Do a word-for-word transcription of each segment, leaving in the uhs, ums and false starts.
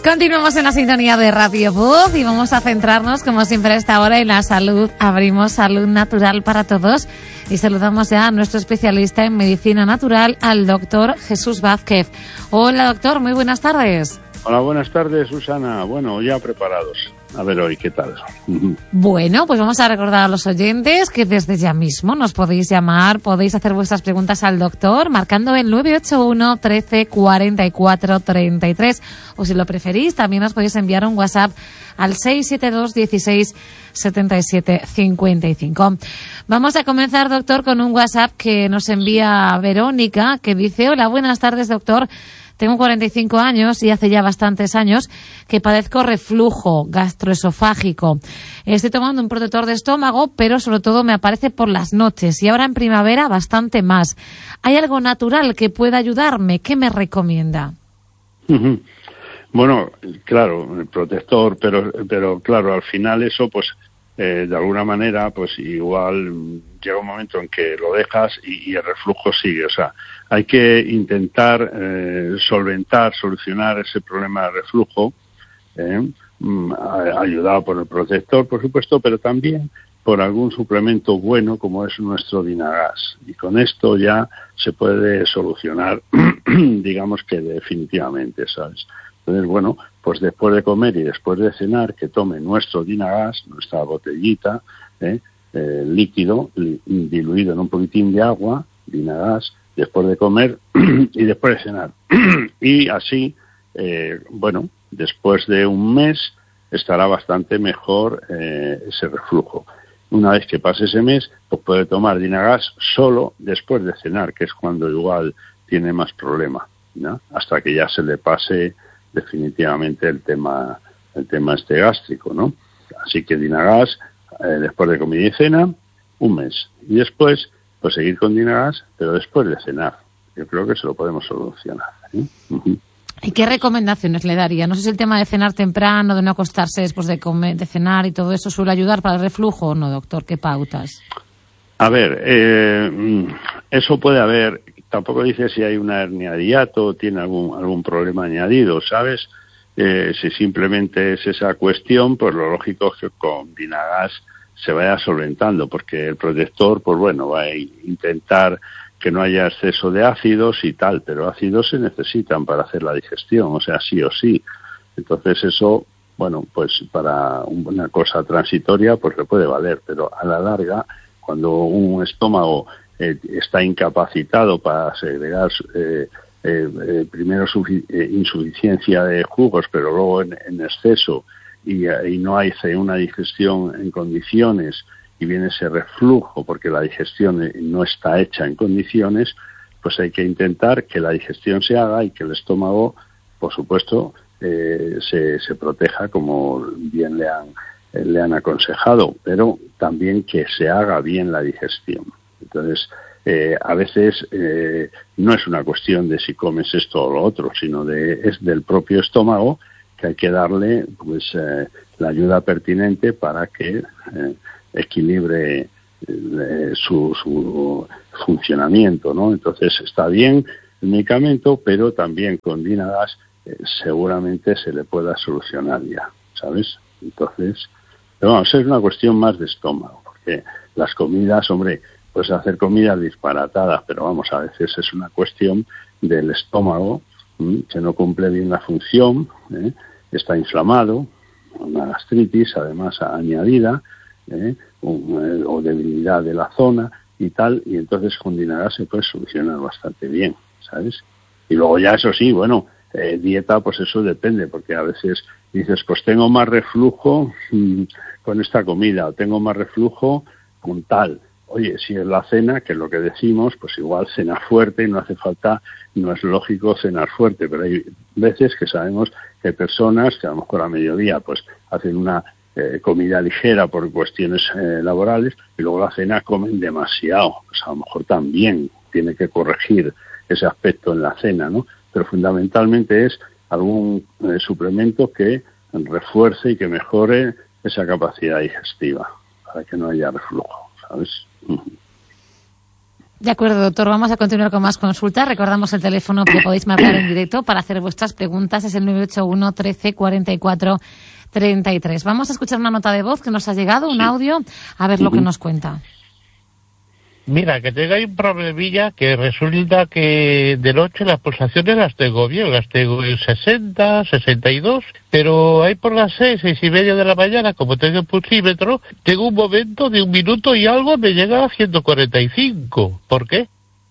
Continuamos en la sintonía de Radio Voz y vamos a centrarnos, como siempre a esta hora, en la salud. Abrimos Salud Natural para Todos y saludamos ya a nuestro especialista en medicina natural, al doctor Jesús Vázquez. Hola, doctor, muy buenas tardes. Hola, buenas tardes, Susana. Bueno, ya preparados. A ver hoy, ¿qué tal? Bueno, pues vamos a recordar a los oyentes que desde ya mismo nos podéis llamar, podéis hacer vuestras preguntas al doctor marcando el nueve ocho uno, trece, cuarenta y cuatro, treinta y tres, o si lo preferís también os podéis enviar un WhatsApp al seis siete dos, dieciséis, setenta y siete, cincuenta y cinco. Vamos a comenzar, doctor, con un WhatsApp que nos envía Verónica, que dice: hola, buenas tardes, doctor. Tengo cuarenta y cinco años y hace ya bastantes años que padezco reflujo gastroesofágico. Estoy tomando un protector de estómago, pero sobre todo me aparece por las noches y ahora en primavera bastante más. ¿Hay algo natural que pueda ayudarme? ¿Qué me recomienda? Bueno, claro, el protector, pero pero claro, al final eso, pues, eh, de alguna manera, pues igual llega un momento en que lo dejas y, y el reflujo sigue. O sea, hay que intentar eh, solventar, solucionar ese problema de reflujo, eh, ayudado por el protector, por supuesto, pero también por algún suplemento bueno como es nuestro Dinagas. Y con esto ya se puede solucionar, digamos que definitivamente, ¿sabes? Entonces, bueno, pues después de comer y después de cenar, que tome nuestro Dinagas, nuestra botellita, eh, eh, líquido, li, diluido en un poquitín de agua, Dinagas, después de comer y después de cenar. Y así, eh, bueno, después de un mes estará bastante mejor eh, ese reflujo. Una vez que pase ese mes, pues puede tomar Dinagas solo después de cenar, que es cuando igual tiene más problema, ¿no? Hasta que ya se le pase definitivamente el tema el tema este gástrico, ¿no? Así que Dinagas eh, después de comida y cena, un mes. Y después, pues seguir con Dinagas, pero después de cenar. Yo creo que se lo podemos solucionar, ¿eh? Uh-huh. ¿Y qué recomendaciones le daría? No sé si el tema de cenar temprano, de no acostarse después de comer, de cenar y todo eso suele ayudar para el reflujo o no, doctor. ¿Qué pautas? A ver, eh, eso puede haber. Tampoco dice si hay una hernia de hiato o tiene algún algún problema añadido, ¿sabes? Eh, si simplemente es esa cuestión, pues lo lógico es que con Dinagas se vaya solventando, porque el protector, pues bueno, va a intentar que no haya exceso de ácidos y tal, pero ácidos se necesitan para hacer la digestión, o sea, sí o sí. Entonces eso, bueno, pues para una cosa transitoria, pues le puede valer, pero a la larga, cuando un estómago eh, está incapacitado para segregar eh, eh, eh, primero sufi- eh, insuficiencia de jugos, pero luego en, en exceso, y, y no hay una digestión en condiciones, y viene ese reflujo porque la digestión no está hecha en condiciones, pues hay que intentar que la digestión se haga y que el estómago, por supuesto, eh, se, se proteja como bien le han, eh, le han aconsejado, pero también que se haga bien la digestión. Entonces, eh, a veces eh, no es una cuestión de si comes esto o lo otro, sino de es del propio estómago que hay que darle pues eh, la ayuda pertinente para que eh, equilibre eh, su, su funcionamiento, ¿no? Entonces está bien el medicamento, pero también con Dinagas eh, seguramente se le pueda solucionar ya, ¿sabes? Entonces, pero vamos, es una cuestión más de estómago, porque las comidas, hombre, pues hacer comidas disparatadas, pero vamos, a veces es una cuestión del estómago ¿m? que no cumple bien la función, ¿eh? Está inflamado, una gastritis además añadida, ¿eh? o, o debilidad de la zona y tal, y entonces con Dinagas se puede solucionar bastante bien, ¿sabes? Y luego ya eso sí, bueno, eh, dieta, pues eso depende, porque a veces dices, pues tengo más reflujo mmm, con esta comida, o tengo más reflujo con tal. Oye, si es la cena, que es lo que decimos, pues igual cena fuerte y no hace falta, no es lógico cenar fuerte, pero hay veces que sabemos que hay personas que a lo mejor a mediodía pues hacen una eh, comida ligera por cuestiones eh, laborales y luego la cena comen demasiado. Pues a lo mejor también tiene que corregir ese aspecto en la cena, ¿no? Pero fundamentalmente es algún eh, suplemento que refuerce y que mejore esa capacidad digestiva para que no haya reflujo, ¿sabes? De acuerdo, doctor. Vamos a continuar con más consultas. Recordamos el teléfono que podéis marcar en directo para hacer vuestras preguntas. Es el nueve ocho uno, trece, cuarenta y cuatro, treinta y tres. Vamos a escuchar una nota de voz que nos ha llegado, un sí. audio, a ver uh-huh. lo que nos cuenta. Mira, que tengo ahí un problemilla que resulta que de noche las pulsaciones las tengo bien, las tengo en sesenta, sesenta y dos, pero ahí por las seis, seis y media de la mañana, como tengo el pulsímetro, tengo un momento de un minuto y algo me llega a ciento cuarenta y cinco. ¿Por qué?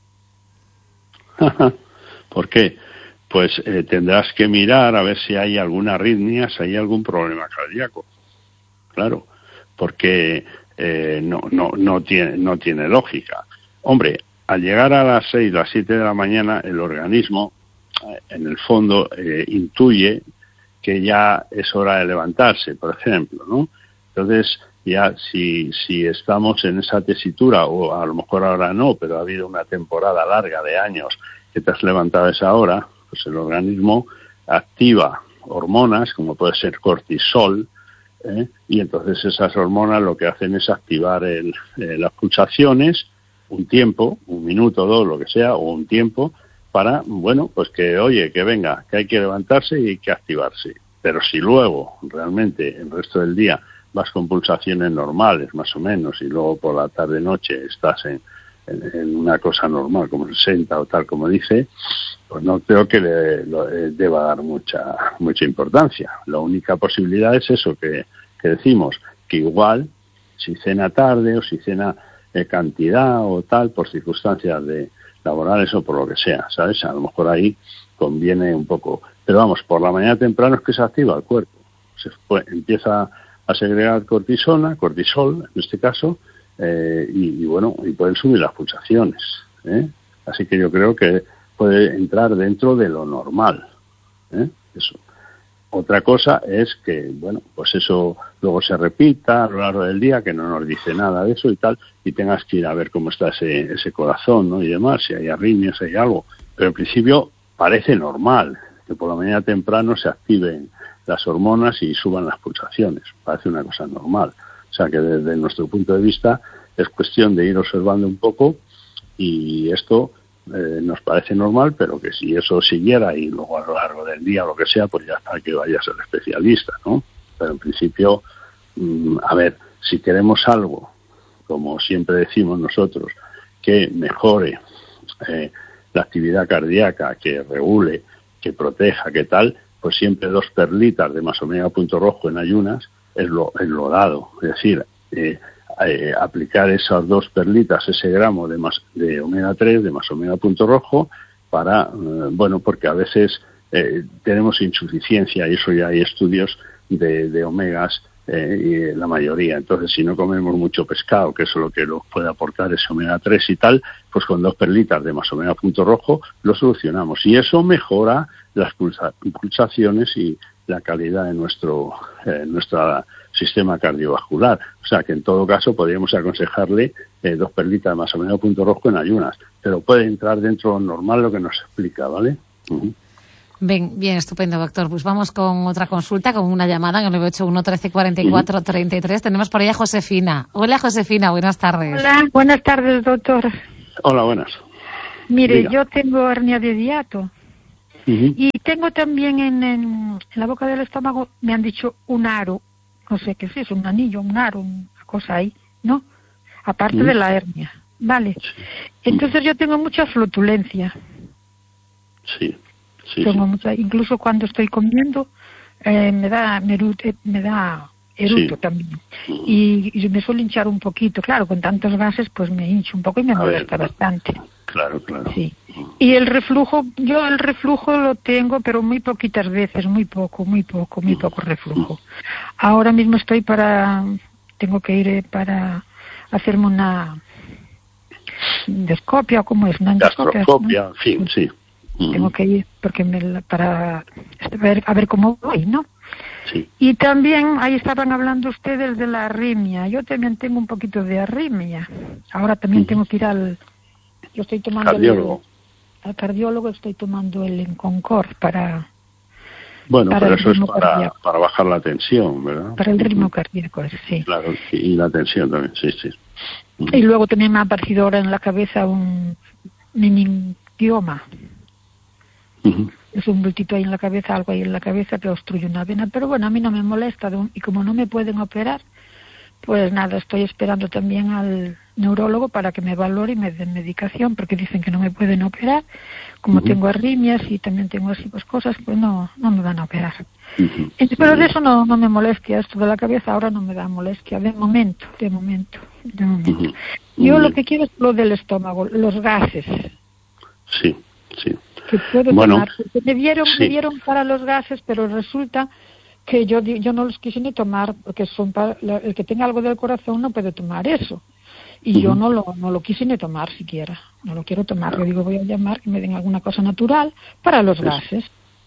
¿Por qué? Pues eh, tendrás que mirar a ver si hay alguna arritmia, si hay algún problema cardíaco. Claro, porque... Eh, no, no, no tiene, no tiene lógica. Hombre, al llegar a las seis, las siete de la mañana, el organismo, eh, en el fondo, eh, intuye que ya es hora de levantarse, por ejemplo, ¿no? Entonces, ya si, si estamos en esa tesitura, o a lo mejor ahora no, pero ha habido una temporada larga de años que te has levantado a esa hora, pues el organismo activa hormonas, como puede ser cortisol, ¿Eh? y entonces esas hormonas lo que hacen es activar el, eh, las pulsaciones un tiempo, un minuto, dos, lo que sea, o un tiempo para, bueno, pues que, oye, que venga, que hay que levantarse y hay que activarse. Pero si luego, realmente, el resto del día vas con pulsaciones normales, más o menos, y luego por la tarde-noche estás en, en, en una cosa normal, como sesenta o tal, como dice, pues no creo que le, lo, eh, deba dar mucha mucha importancia. La única posibilidad es eso que, que decimos, que igual, si cena tarde o si cena eh, cantidad o tal, por circunstancias de laborales o por lo que sea, ¿sabes? A lo mejor ahí conviene un poco. Pero vamos, por la mañana temprano es que se activa el cuerpo. Se fue, empieza a segregar cortisona, cortisol, en este caso, eh, y, y bueno, y pueden subir las pulsaciones, ¿eh? Así que yo creo que puede entrar dentro de lo normal, ¿eh? Eso. Otra cosa es que, bueno, pues eso luego se repita a lo largo del día, que no nos dice nada de eso y tal, y tengas que ir a ver cómo está ese, ese corazón, ¿no? Y demás, si hay arritmias, si hay algo. Pero en principio parece normal que por la mañana temprano se activen las hormonas y suban las pulsaciones. Parece una cosa normal. O sea que desde nuestro punto de vista es cuestión de ir observando un poco, y esto eh, nos parece normal, pero que si eso siguiera y luego a lo largo del día o lo que sea, pues ya está, que vaya a ser especialista, ¿no? Pero en principio, mmm, a ver, si queremos algo, como siempre decimos nosotros, que mejore eh, la actividad cardíaca, que regule, que proteja, que tal, pues siempre dos perlitas de masomega punto rojo en ayunas es lo, es lo dado. Es decir, eh, eh, aplicar esas dos perlitas, ese gramo de, mas, de omega tres, de masomega punto rojo, para, eh, bueno, porque a veces eh, tenemos insuficiencia, y eso ya hay estudios de, de omegas, eh, y la mayoría. Entonces, si no comemos mucho pescado, que eso es lo que nos puede aportar ese omega tres y tal, pues con dos perlitas de masomega punto rojo lo solucionamos. Y eso mejora las pulsa, pulsaciones y la calidad de nuestro eh, nuestro sistema cardiovascular. O sea que en todo caso podríamos aconsejarle eh, dos perlitas de masomega punto rojo en ayunas, pero puede entrar dentro de lo normal lo que nos explica, ¿vale? Uh-huh. Bien, bien, estupendo, doctor. Pues vamos con otra consulta, con una llamada en el nueve ocho uno, trece, cuarenta y cuatro, treinta y tres. Tenemos por ahí a Josefina. Hola, Josefina, buenas tardes. Hola, buenas tardes, doctor. Hola, buenas. Mire, Diga. Yo tengo hernia de hiato. Uh-huh. Y tengo también en, en, en la boca del estómago, me han dicho un aro, no sé qué es eso, un anillo, un aro, una cosa ahí, ¿no? Aparte uh-huh. de la hernia, ¿vale? Entonces yo tengo mucha flotulencia. Sí, sí. Tengo sí. mucha, incluso cuando estoy comiendo, eh, me da me, me da eruto sí. también. Uh-huh. Y, y me suelo hinchar un poquito, claro, con tantos gases pues me hincho un poco y me molesta bastante. Claro, claro. Sí. Y el reflujo, yo el reflujo lo tengo, pero muy poquitas veces, muy poco, muy poco, muy poco reflujo. Ahora mismo estoy para, tengo que ir para hacerme una endoscopia, ¿cómo es? Una endoscopia, Gastroscopia, en fin, sí. Tengo que ir porque me, para ver, a ver cómo voy, ¿no? Sí. Y también, ahí estaban hablando ustedes de la arritmia. Yo también tengo un poquito de arritmia. Ahora también uh-huh. tengo que ir al... Yo estoy tomando cardiólogo. El, al cardiólogo, estoy tomando el Enconcord para Bueno, pero eso es para, para bajar la tensión, ¿verdad? Para el ritmo cardíaco, sí. Claro, y la tensión también, sí, sí. Y luego también me ha aparecido ahora en la cabeza un meningioma. Uh-huh. Es un bultito ahí en la cabeza, algo ahí en la cabeza que obstruye una vena, pero bueno, a mí no me molesta, y como no me pueden operar, pues nada, estoy esperando también al neurólogo para que me valore y me den medicación, porque dicen que no me pueden operar, como uh-huh. tengo arritmias y también tengo así pues cosas, pues no no me van a operar. Uh-huh. Pero de eso no, no me molestia, esto de la cabeza ahora no me da molestia, de momento, de momento, de momento. Uh-huh. Yo lo que quiero es lo del estómago, los gases. Sí, sí. Que puedo bueno, tomar, porque me dieron, sí. me dieron para los gases, pero resulta que yo yo no los quise ni tomar, porque son para, el que tenga algo del corazón no puede tomar eso. Y uh-huh. yo no lo no lo quise ni tomar siquiera, no lo quiero tomar. Yo digo, voy a llamar que me den alguna cosa natural para los gases.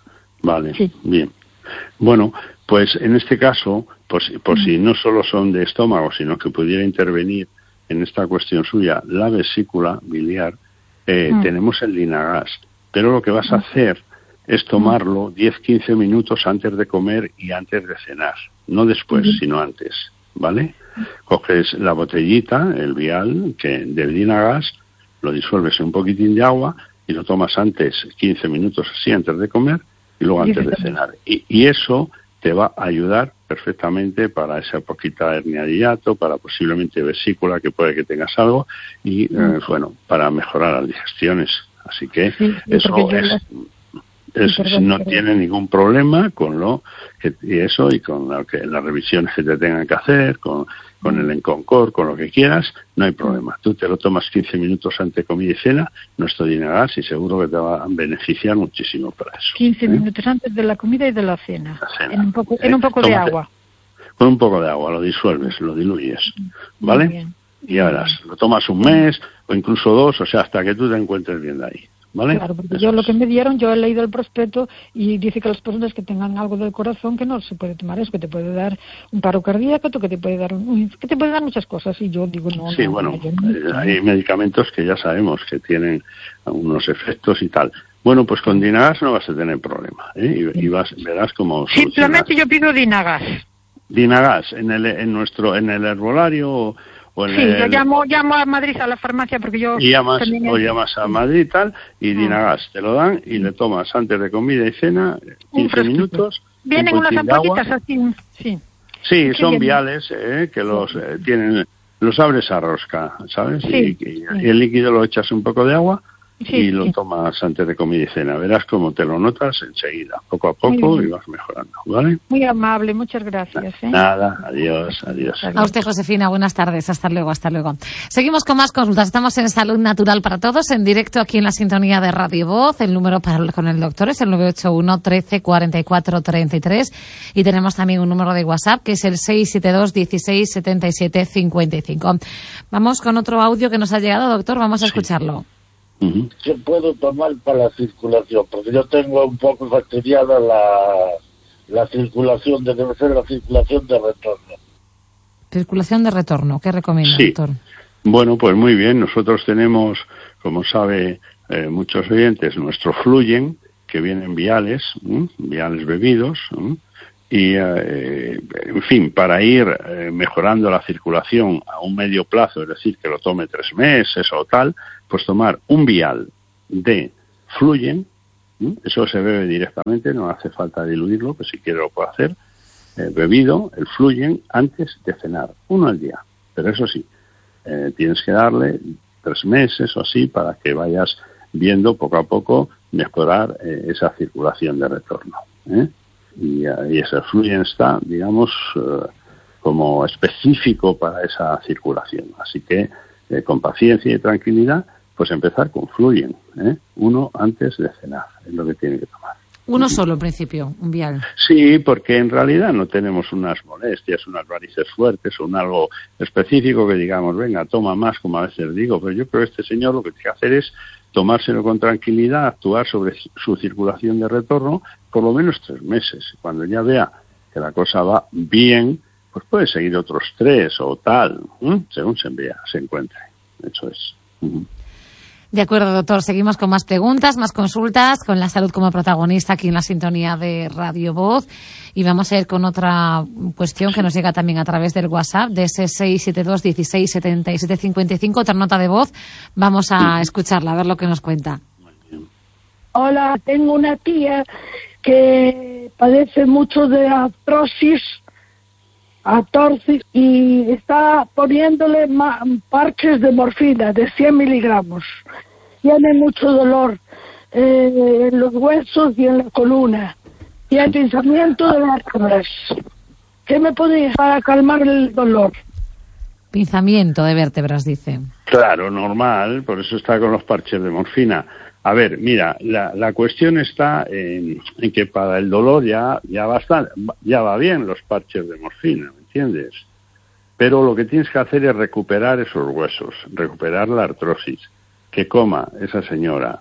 Vale, sí. bien. Bueno, pues en este caso, por si, por uh-huh. si no solo son de estómago, sino que pudiera intervenir en esta cuestión suya la vesícula biliar, eh, uh-huh. tenemos el Dinagas. Pero lo que vas a hacer es tomarlo diez a quince minutos antes de comer y antes de cenar. No después, uh-huh. sino antes, ¿vale? Coges la botellita, el vial que del Dinagas, lo disuelves en un poquitín de agua y lo tomas antes, quince minutos así antes de comer y luego antes de cenar. Y, y eso te va a ayudar perfectamente para esa poquita hernia de hiato, para posiblemente vesícula, que puede que tengas algo, y eh, bueno, para mejorar las digestiones. Así que sí, sí, eso es, la... es, perdón, no perdón. tiene ningún problema con lo que y eso y con lo que las revisiones que te tengan que hacer, con, con el Enconcor, con lo que quieras, no hay problema. Tú te lo tomas quince minutos antes de comida y cena, nuestro Dinagas, y seguro que te va a beneficiar muchísimo para eso. quince ¿eh? minutos antes de la comida y de la cena, la cena. En un poco, en un poco Tómate, de agua. Con un poco de agua, lo disuelves, lo diluyes, ¿vale? Muy bien. Y ya verás, lo tomas un mes o incluso dos, o sea, hasta que tú te encuentres bien de ahí, ¿vale? Claro, porque yo lo que me dieron, yo he leído el prospecto y dice que las personas que tengan algo del corazón que no se puede tomar eso, que te puede dar un paro cardíaco, que te puede dar un, que te puede dar muchas cosas, y yo digo no. Sí, no, bueno, no, no, hay medicamentos que ya sabemos que tienen unos efectos y tal. Bueno, pues con Dinagas no vas a tener problema, ¿eh? Y, y vas, verás cómo simplemente yo pido Dinagas. Dinagas en el en nuestro en el herbolario o, o en sí, el, yo llamo llamo a Madrid a la farmacia porque yo y llamas o llamas a Madrid y tal y ah. Dinagas te lo dan y le tomas antes de comida y cena quince minutos. Vienen unas ampollitas así, sí. Sí, son vienen? viales eh, que los eh, tienen, los abres a rosca, ¿sabes? Sí, y, y, sí. y el líquido lo echas un poco de agua. Sí, y lo sí. tomas antes de comida y cena. Verás cómo te lo notas enseguida, poco a poco, y vas mejorando, ¿vale? Muy amable, muchas gracias. ¿eh? Nada, adiós, adiós. A usted, Josefina, buenas tardes. Hasta luego, hasta luego. Seguimos con más consultas. Estamos en Salud Natural para Todos, en directo aquí en la sintonía de Radio Voz. El número para hablar con el doctor es el nueve ocho uno, trece, cuarenta y cuatro, treinta y tres. Y tenemos también un número de WhatsApp que es el seis siete dos, dieciséis, setenta y siete, cincuenta y cinco. Vamos con otro audio que nos ha llegado, doctor. Vamos a escucharlo. Uh-huh. ¿Qué puedo tomar para la circulación? Porque yo tengo un poco fastidiada la, la circulación, de, debe ser la circulación de retorno. Circulación de retorno, ¿qué recomienda, sí. doctor? Bueno, pues muy bien. Nosotros tenemos, como sabe eh, muchos oyentes, nuestro Fluyen, que vienen viales, ¿eh? viales bebidos, ¿eh? y, eh, en fin, para ir eh, mejorando la circulación a un medio plazo, es decir, que lo tome tres meses o tal, pues tomar un vial de Fluyen, ¿eh? eso se bebe directamente, no hace falta diluirlo, pues si quiere lo puede hacer, eh, bebido, el Fluyen, antes de cenar, uno al día, pero eso sí, eh, tienes que darle tres meses o así para que vayas viendo poco a poco mejorar eh, esa circulación de retorno, ¿eh? Y, y ese Fluyen está, digamos, uh, como específico para esa circulación. Así que, eh, con paciencia y tranquilidad, pues empezar con Fluyen, ¿eh? Uno antes de cenar, es lo que tiene que tomar. Uno solo, en principio, un vial. Sí, porque en realidad no tenemos unas molestias, unas varices fuertes o un algo específico que digamos, venga, toma más, como a veces digo, pero yo creo que este señor lo que tiene que hacer es tomárselo con tranquilidad, actuar sobre su circulación de retorno por lo menos tres meses. Cuando ya vea que la cosa va bien, pues puede seguir otros tres o tal, ¿eh? según se envía, se encuentre. Eso es. Uh-huh. De acuerdo, doctor. Seguimos con más preguntas, más consultas, con la salud como protagonista aquí en la sintonía de Radio Voz. Y vamos a ir con otra cuestión que nos llega también a través del WhatsApp, de ese seis siete dos, dieciséis, setenta y siete, cincuenta y cinco. Otra nota de voz. Vamos a escucharla, a ver lo que nos cuenta. Hola, tengo una tía que padece mucho de artrosis, artrosis y está poniéndole ma- parches de morfina de cien miligramos. Tiene mucho dolor eh, en los huesos y en la columna y el pinzamiento de las vértebras. ¿Qué me podéis para calmar el dolor? Pinzamiento de vértebras, dice. Claro, normal, por eso está con los parches de morfina. A ver, mira, la, la cuestión está en, en que para el dolor ya, ya, basta, ya va bien los parches de morfina, ¿me entiendes? Pero lo que tienes que hacer es recuperar esos huesos, recuperar la artrosis. Que coma esa señora,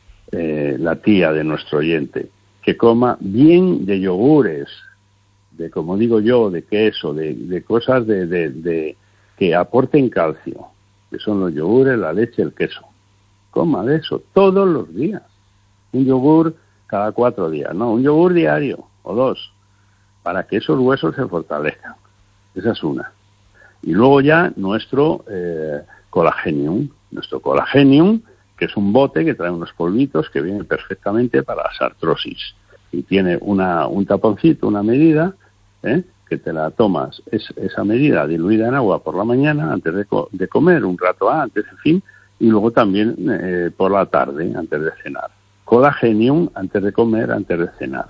eh, la tía de nuestro oyente, que coma bien de yogures, de, como digo yo, de queso, de, de cosas de, de, de que aporten calcio, que son los yogures, la leche, el queso. Coma de eso todos los días. Un yogur cada cuatro días, no, un yogur diario o dos, para que esos huesos se fortalezcan. Esa es una. Y luego ya nuestro eh, colagenium, nuestro colagenium, que es un bote que trae unos polvitos que vienen perfectamente para las artrosis. Y tiene una, un taponcito, una medida, ¿eh? que te la tomas, es, esa medida diluida en agua por la mañana antes de, co- de comer, un rato antes, en fin, y luego también eh, por la tarde, antes de cenar. Colagenium antes de comer, antes de cenar.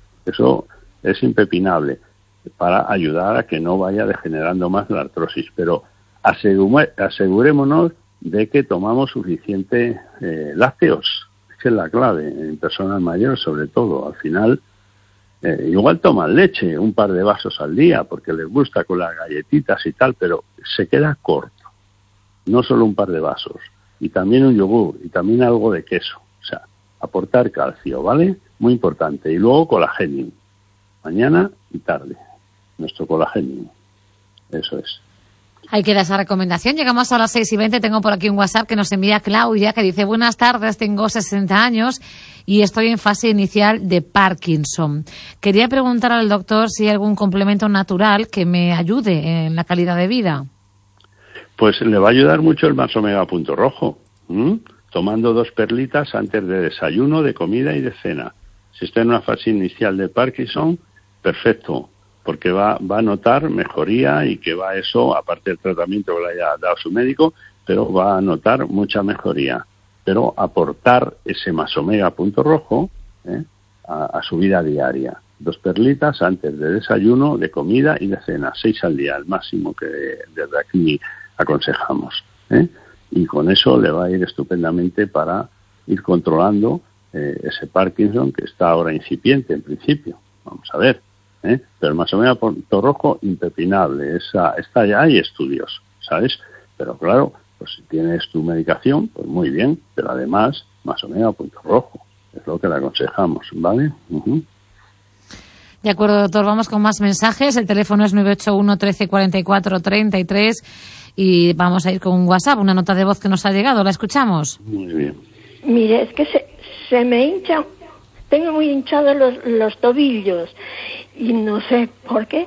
Eso es impepinable para ayudar a que no vaya degenerando más la artrosis. Pero asegure, asegurémonos de que tomamos suficiente eh, lácteos. Esa es la clave, en personas mayores sobre todo. Al final, eh, igual toman leche, un par de vasos al día, porque les gusta con las galletitas y tal, pero se queda corto. No solo un par de vasos, y también un yogur, y también algo de queso. O sea, aportar calcio, ¿vale? Muy importante. Y luego colagenium, mañana y tarde, nuestro colagenium. Eso es. Ahí queda esa recomendación. Llegamos a las seis y veinte. Tengo por aquí un WhatsApp que nos envía Claudia, que dice: buenas tardes, tengo sesenta años y estoy en fase inicial de Parkinson. Quería preguntar al doctor si hay algún complemento natural que me ayude en la calidad de vida. Pues le va a ayudar mucho el Más Omega Punto Rojo, ¿m? Tomando dos perlitas antes de desayuno, de comida y de cena. Si está en una fase inicial de Parkinson, perfecto, porque va, va a notar mejoría y que va eso, aparte del tratamiento que le haya dado su médico, pero va a notar mucha mejoría. Pero aportar ese Más Omega Punto Rojo ¿eh? a, a su vida diaria. Dos perlitas antes de desayuno, de comida y de cena, seis al día, el máximo que desde aquí aconsejamos, ¿eh? Y con eso le va a ir estupendamente para ir controlando eh, ese Parkinson que está ahora incipiente en principio. Vamos a ver, ¿eh? Pero Más Omega Punto Rojo impepinable, esa, está ya, hay estudios, ¿sabes? Pero claro, pues si tienes tu medicación, pues muy bien, pero además Más Omega Punto Rojo es lo que le aconsejamos, ¿vale? Uh-huh. De acuerdo, doctor, vamos con más mensajes. El teléfono es nueve ocho uno, trece, cuarenta y cuatro, treinta y tres y vamos a ir con un WhatsApp, una nota de voz que nos ha llegado. ¿La escuchamos? Muy bien. Mire, es que se, se me hinchan, tengo muy hinchados los, los tobillos y no sé por qué.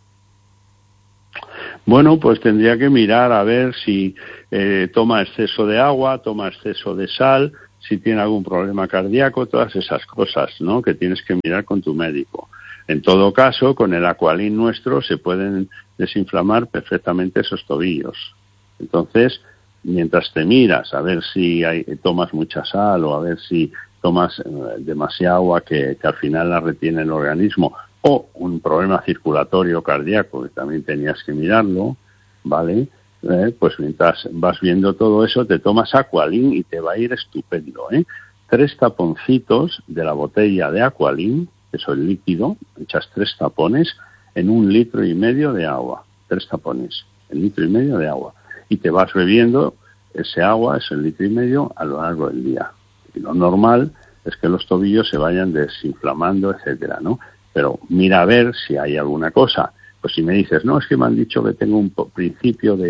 Bueno, pues tendría que mirar a ver si eh, toma exceso de agua, toma exceso de sal, si tiene algún problema cardíaco, todas esas cosas, ¿no?, que tienes que mirar con tu médico. En todo caso, con el Aqualin nuestro se pueden desinflamar perfectamente esos tobillos. Entonces, mientras te miras a ver si hay, tomas mucha sal o a ver si tomas eh, demasiada agua que, que al final la retiene el organismo, o un problema circulatorio cardíaco que también tenías que mirarlo, ¿vale? Eh, pues mientras vas viendo todo eso, te tomas Aqualin y te va a ir estupendo, ¿eh? Tres taponcitos de la botella de Aqualin, eso es líquido, echas tres tapones en un litro y medio de agua, tres tapones, en litro y medio de agua, y te vas bebiendo ese agua, ese litro y medio, a lo largo del día. Y lo normal es que los tobillos se vayan desinflamando, etcétera, ¿no? Pero mira a ver si hay alguna cosa. Pues si me dices, no, es que me han dicho que tengo un principio de,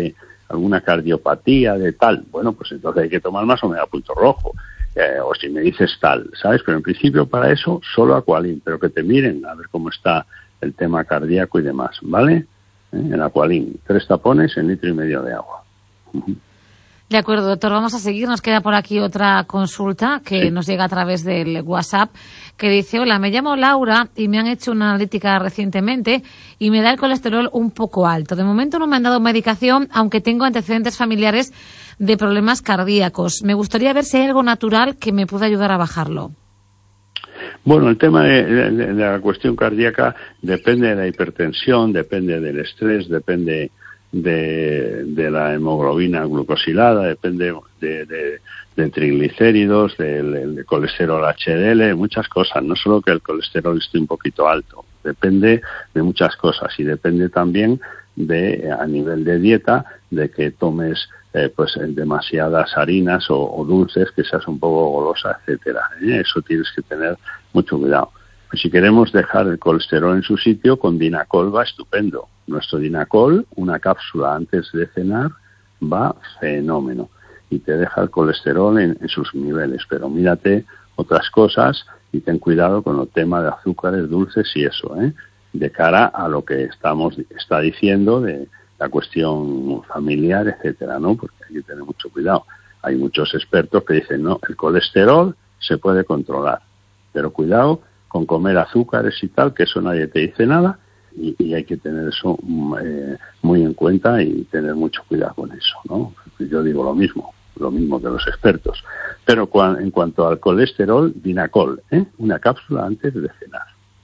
alguna cardiopatía de tal, bueno, pues entonces hay que tomar más omega punto rojo. Eh, o si me dices tal, ¿sabes? Pero en principio para eso solo Aqualin, pero que te miren a ver cómo está el tema cardíaco y demás, ¿vale? ¿Eh? El Aqualin, tres tapones en litro y medio de agua. Uh-huh. De acuerdo, doctor, vamos a seguir. Nos queda por aquí otra consulta que sí. nos llega a través del WhatsApp, que dice: hola, me llamo Laura y me han hecho una analítica recientemente y me da el colesterol un poco alto. De momento no me han dado medicación, aunque tengo antecedentes familiares de problemas cardíacos. Me gustaría ver si hay algo natural que me pueda ayudar a bajarlo. Bueno, el tema de, de, de la cuestión cardíaca depende de la hipertensión, depende del estrés, depende de, de la hemoglobina glucosilada, depende de, de, de triglicéridos, del de colesterol H D L, muchas cosas, no solo que el colesterol esté un poquito alto, depende de muchas cosas y depende también de, a nivel de dieta, de que tomes eh, pues demasiadas harinas o, o dulces, que seas un poco golosa, etcétera. ¿eh? Eso tienes que tener mucho cuidado. Pues si queremos dejar el colesterol en su sitio, con Dinacol va estupendo. Nuestro Dinacol, una cápsula antes de cenar, va fenómeno y te deja el colesterol en, en sus niveles. Pero mírate otras cosas y ten cuidado con el tema de azúcares, dulces y eso, ¿eh? de cara a lo que estamos está diciendo de la cuestión familiar, etcétera, ¿no? Porque hay que tener mucho cuidado. Hay muchos expertos que dicen, no, el colesterol se puede controlar, pero cuidado con comer azúcares y tal, que eso nadie te dice nada, y, y hay que tener eso eh, muy en cuenta y tener mucho cuidado con eso, ¿no? Yo digo lo mismo, lo mismo que los expertos. Pero cuan, en cuanto al colesterol, Dinacol, ¿eh? Una cápsula antes de cenar.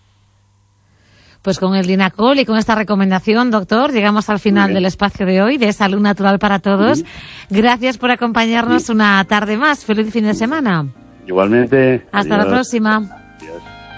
Pues con el Dinacol y con esta recomendación, doctor, llegamos al final del espacio de hoy, de Salud Natural para Todos. Sí. Gracias por acompañarnos sí. una tarde más. Feliz fin de semana. Igualmente. Hasta adiós. La próxima.